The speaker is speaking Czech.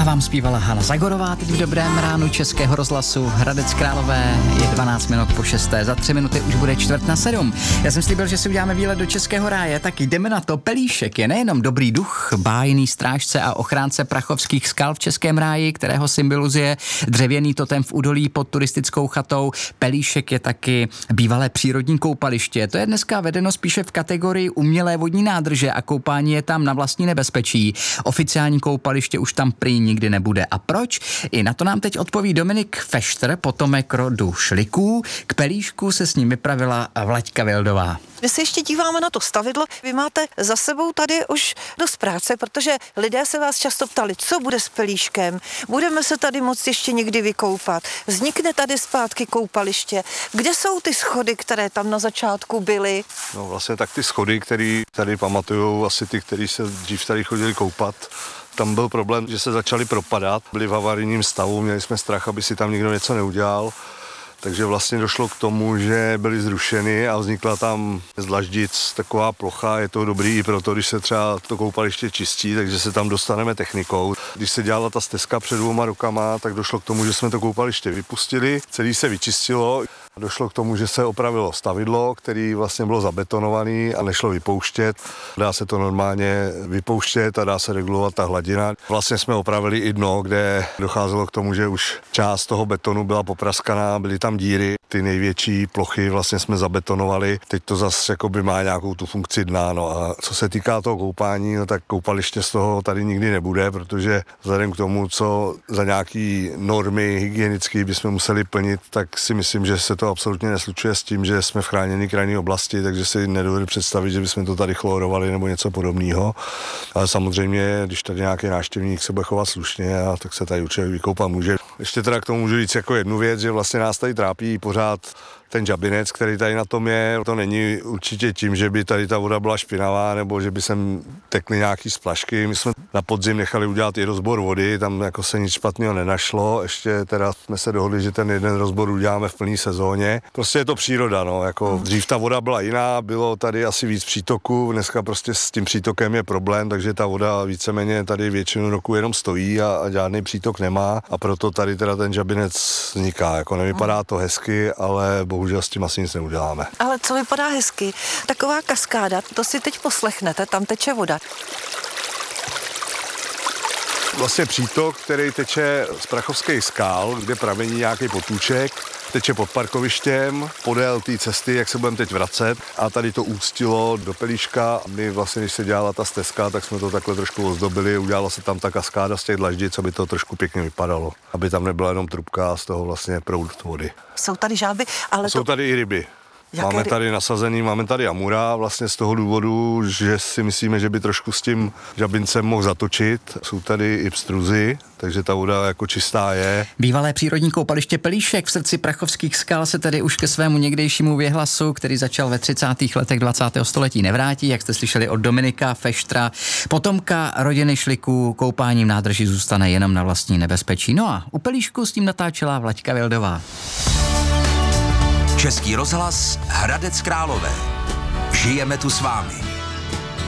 vám zpívala Hana Zagorová teď v dobrém ránu Českého rozhlasu Hradec Králové. Je 12 minut po 6. Za 3 minuty už bude 6:45. Já jsem slíbil, že si uděláme výlet do Českého ráje, tak jdeme na to. Pelíšek je nejenom dobrý duch, bájný strážce a ochránce prachovských skal v Českém ráji, kterého symbolizuje dřevěný totem v údolí pod turistickou chatou. Pelíšek je taky bývalé přírodní koupaliště. To je dneska vedeno spíše v kategorii umělé vodní nádrže a koupání je tam na vlastní nebezpečí. Oficiální koupaliště už tam prý nikdy nebude. A proč? I na to nám teď odpoví Dominik Feštr, potomek rodu Šliků. K Pelíšku se s ním vypravila Vlaďka Vildová. My se ještě díváme na to stavidlo. Vy máte za sebou tady už dost práce, protože lidé se vás často ptali, co bude s Pelíškem. Budeme se tady moct ještě někdy vykoupat. Vznikne tady zpátky koupaliště. Kde jsou ty schody, které tam na začátku byly? No vlastně tak ty schody, které tady pamatujou asi ty, kteří se dřív tady chodili koupat. Tam byl problém, že se začaly propadat, byli v havarijním stavu, měli jsme strach, aby si tam nikdo něco neudělal. Takže vlastně došlo k tomu, že byly zrušeny a vznikla tam z dlaždic taková plocha. Je to dobrý i proto, když se třeba to koupaliště čistí, takže se tam dostaneme technikou. Když se dělala ta stezka před 2 rokama, tak došlo k tomu, že jsme to koupaliště vypustili, celý se vyčistilo. Došlo k tomu, že se opravilo stavidlo, který vlastně bylo zabetonovaný a nešlo vypouštět. Dá se to normálně vypouštět a dá se regulovat ta hladina. Vlastně jsme opravili i dno, kde docházelo k tomu, že už část toho betonu byla popraskaná, byly tam díry. Ty největší plochy vlastně jsme zabetonovali. Teď to zase jakoby má nějakou tu funkci dna. No a co se týká toho koupání, no tak koupaliště z toho tady nikdy nebude, protože vzhledem k tomu, co za nějaký normy hygienické bychom museli plnit, tak si myslím, že se to absolutně neslučuje s tím, že jsme v chráněné krajinné oblasti, takže si nedovedu představit, že bychom to tady chlorovali nebo něco podobného. Ale samozřejmě, když tady nějaký návštěvník se bude chovat slušně, tak se tady určitě vykoupat může. Ještě teda k tomu můžu říct jako jednu věc, že vlastně nás tady trápí pořád ten žabinec, který tady na tom je. To není určitě tím, že by tady ta voda byla špinavá nebo že by sem tekly nějaký splašky. My jsme na podzim nechali udělat i rozbor vody, tam jako se nic špatného nenašlo. Ještě teda jsme se dohodli, že ten jeden rozbor uděláme v plné sezóně. Prostě je to příroda, no, jako dřív ta voda byla jiná, bylo tady asi víc přítoků, dneska prostě s tím přítokem je problém, takže ta voda víceméně tady většinu roku jenom stojí a žádný přítok nemá a proto tady teda ten žabinec vzniká. Jako nevypadá to hezky, ale bohužel s tím asi nic neuděláme. Ale co vypadá hezky? Taková kaskáda, to si teď poslechnete, tam teče voda. Vlastně přítok, který teče z prachovských skal, kde pramení nějaký potůček, teče pod parkovištěm, podél té cesty, jak se budeme teď vracet. A tady to úctilo do Pelíška. My vlastně, když se dělala ta stezka, tak jsme to takhle trošku ozdobili. Udělala se tam ta kaskáda z těch dlaždic, aby to trošku pěkně vypadalo. Aby tam nebyla jenom trubka a z toho vlastně proud vody. Jsou tady žáby, ale jsou tady i ryby. Máme tady nasazený, máme tady amura vlastně z toho důvodu, že si myslíme, že by trošku s tím žabincem mohl zatočit. Jsou tady i pstruzy, takže ta voda jako čistá je. Bývalé přírodní koupaliště Pelíšek v srdci prachovských skal se tedy už ke svému někdejšímu věhlasu, který začal ve 30. letech 20. století, nevrátí, jak jste slyšeli od Dominika Feštra. Potomka rodiny Šliků koupáním nádrží zůstane jenom na vlastní nebezpečí. No a u Pelíšku s tím natáčela Vlaďka Vildová. Český rozhlas Hradec Králové. Žijeme tu s vámi.